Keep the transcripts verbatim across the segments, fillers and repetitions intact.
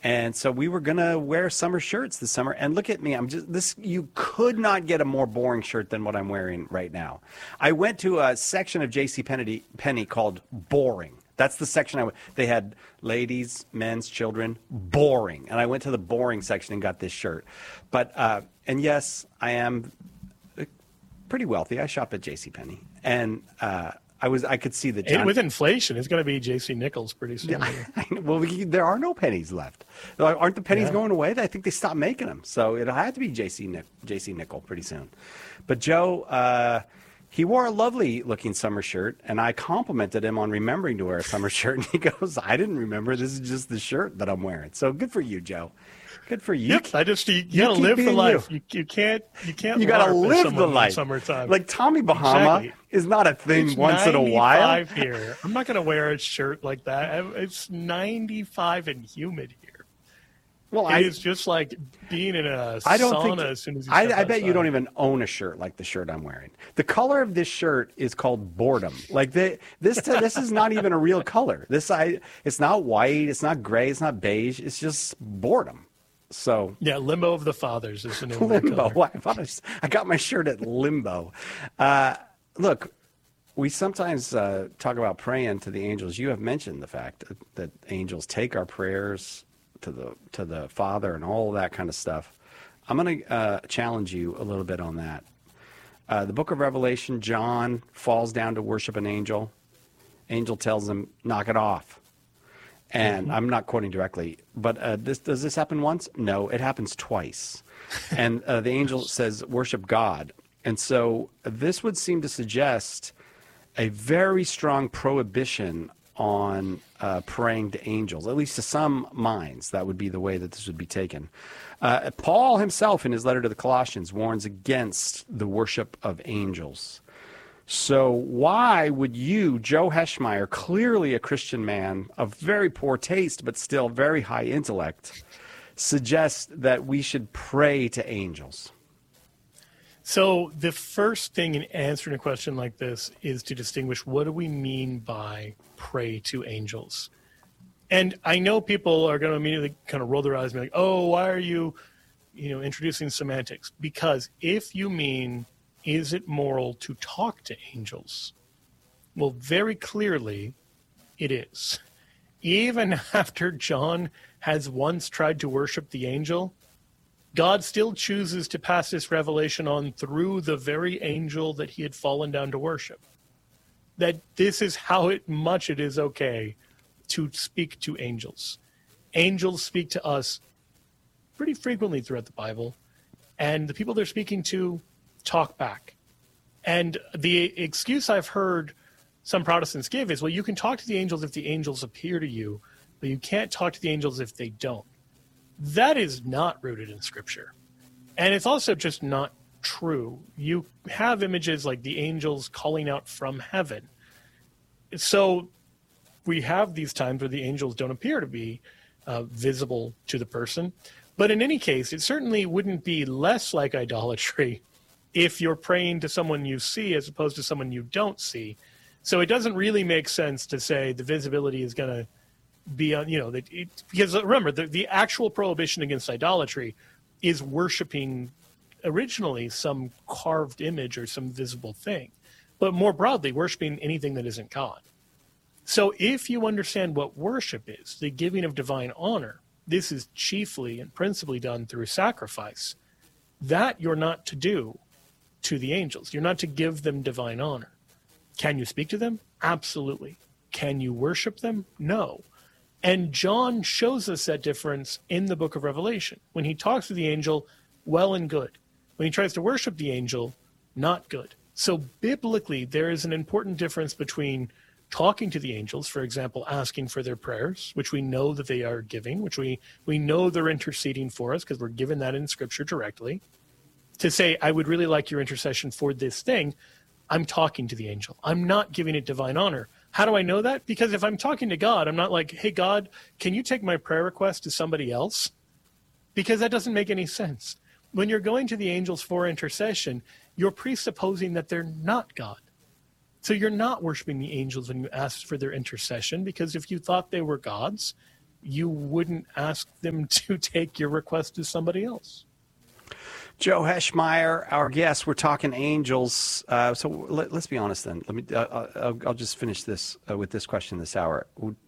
And so we were going to wear summer shirts this summer. And look at me. I'm just this. You could not get a more boring shirt than what I'm wearing right now. I went to a section of J C Penney, Penney called boring. That's the section I went. They had ladies, men's, children, boring. And I went to the boring section and got this shirt. But, uh, and yes, I am pretty wealthy. I shop at J C Penney. And, uh, I was. I could see the John- with inflation, it's going to be J C Nichols pretty soon. Yeah, I, I, well, we, there are no pennies left. Aren't the pennies Yeah. going away? I think they stopped making them, so it'll have to be J C Nick, J C Nickel pretty soon. But Joe, uh, he wore a lovely looking summer shirt, and I complimented him on remembering to wear a summer shirt, and he goes, "I didn't remember. This is just the shirt that I'm wearing." So good for you, Joe. Good for you. Yep, I just you, you, you gotta keep live the being life. you. You. you can't you can't. You gotta LARP as live someone the in life. Summertime. Like Tommy Bahama Exactly. is not a thing It's once in a while. ninety-five here. I'm not going to wear a shirt like that. It's ninety-five and humid here. Well, It I is just like being in a I don't sauna think as soon as you I, step I bet you outside. don't even own a shirt like the shirt I'm wearing. The color of this shirt is called boredom. Like the, this this is not even a real color. This I it's not white, it's not gray, it's not beige. It's just boredom. So Yeah, Limbo of the Fathers is the name Limbo. of the color. Why? I, thought I, s- I got my shirt at Limbo. Uh, look, we sometimes uh, talk about praying to the angels. You have mentioned the fact that, that angels take our prayers to the to the Father and all that kind of stuff. I'm going to uh, challenge you a little bit on that. Uh, the book of Revelation, John falls down to worship an angel. Angel tells him, knock it off. And I'm not quoting directly, but uh, this does this happen once? No, it happens twice. And uh, the angel says, worship God. And so this would seem to suggest a very strong prohibition on uh, praying to angels, at least to some minds. That would be the way that this would be taken. Uh, Paul himself, in his letter to the Colossians, warns against the worship of angels. So why would you, Joe Heschmeyer, clearly a Christian man of very poor taste but still very high intellect, suggest that we should pray to angels? So the first thing in answering a question like this is to distinguish what do we mean by pray to angels. And I know people are going to immediately kind of roll their eyes and be like, oh, why are you, you know, introducing semantics? Because if you mean, is it moral to talk to angels? Well, very clearly it is. Even after John has once tried to worship the angel, God still chooses to pass this revelation on through the very angel that he had fallen down to worship. That this is how it, much it is okay to speak to angels. Angels speak to us pretty frequently throughout the Bible, and the people they're speaking to talk back. And the excuse I've heard some Protestants give is, well, you can talk to the angels if the angels appear to you, but you can't talk to the angels if they don't. That is not rooted in Scripture. And it's also just not true. You have images like the angels calling out from heaven. So we have these times where the angels don't appear to be uh, visible to the person. But in any case, it certainly wouldn't be less like idolatry if you're praying to someone you see as opposed to someone you don't see. So it doesn't really make sense to say the visibility is going to be on, you know, that it, because remember, the, the actual prohibition against idolatry is worshiping originally some carved image or some visible thing, but more broadly, worshiping anything that isn't God. So if you understand what worship is, the giving of divine honor, this is chiefly and principally done through sacrifice. That you're not to do to the angels. You're not to give them divine honor. Can you speak to them? Absolutely. Can you worship them? No. And John shows us that difference in the book of Revelation. When he talks to the angel, well and good. When he tries to worship the angel, not good. So biblically, there is an important difference between talking to the angels, for example, asking for their prayers, which we know that they are giving, which we, we know they're interceding for us because we're given that in Scripture directly. To say, I would really like your intercession for this thing, I'm talking to the angel. I'm not giving it divine honor. How do I know that? Because if I'm talking to God, I'm not like, hey, God, can you take my prayer request to somebody else? Because that doesn't make any sense. When you're going to the angels for intercession, you're presupposing that they're not God. So you're not worshiping the angels when you ask for their intercession, because if you thought they were gods, you wouldn't ask them to take your request to somebody else. Joe Heschmeyer, our guest. We're talking angels. Uh, so let, let's be honest then. Let me. Uh, I'll, I'll just finish this uh, with this question this hour.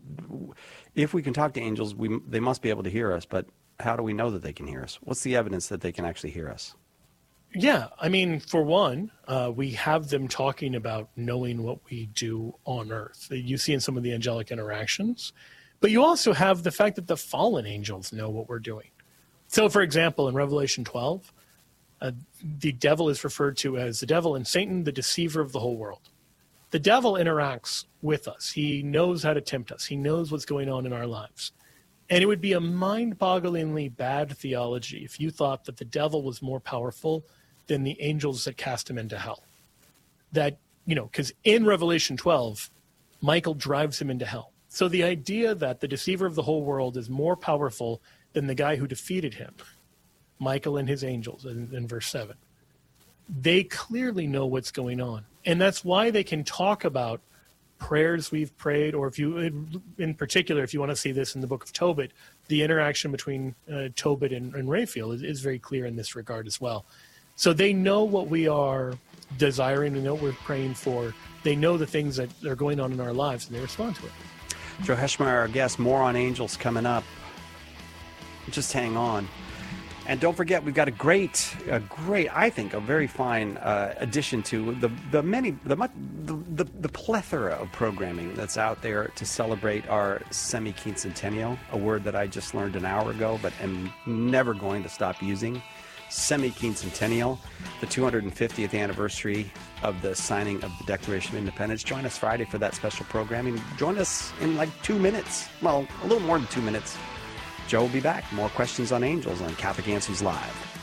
If we can talk to angels, we they must be able to hear us. But how do we know that they can hear us? What's the evidence that they can actually hear us? Yeah, I mean, for one, uh, we have them talking about knowing what we do on earth. You see in some of the angelic interactions. But you also have the fact that the fallen angels know what we're doing. So, for example, in Revelation twelve, uh, the devil is referred to as the devil and Satan, the deceiver of the whole world. The devil interacts with us. He knows how to tempt us. He knows what's going on in our lives. And it would be a mind-bogglingly bad theology if you thought that the devil was more powerful than the angels that cast him into hell. That, you know, because in Revelation twelve, Michael drives him into hell. So the idea that the deceiver of the whole world is more powerful than the guy who defeated him, Michael and his angels, in, in verse seven, they clearly know what's going on. And that's why they can talk about prayers we've prayed, or if you, in particular, if you want to see this in the book of Tobit, the interaction between uh, Tobit and, and Raphael is, is very clear in this regard as well. So they know what we are desiring, they know what we're praying for, they know the things that are going on in our lives, and they respond to it. Joe Heschmeyer, our guest. More on angels coming up. Just hang on. And don't forget, we've got a great, a great, I think, a very fine uh, addition to the the many, the, the the the plethora of programming that's out there to celebrate our semi-quincentennial, a word that I just learned an hour ago, but am never going to stop using. Semi-quincentennial, the two hundred fiftieth anniversary of the signing of the Declaration of Independence. Join us Friday for that special programming. Join us in like two minutes. Well, a little more than two minutes. Joe will be back. More questions on angels on Catholic Answers Live.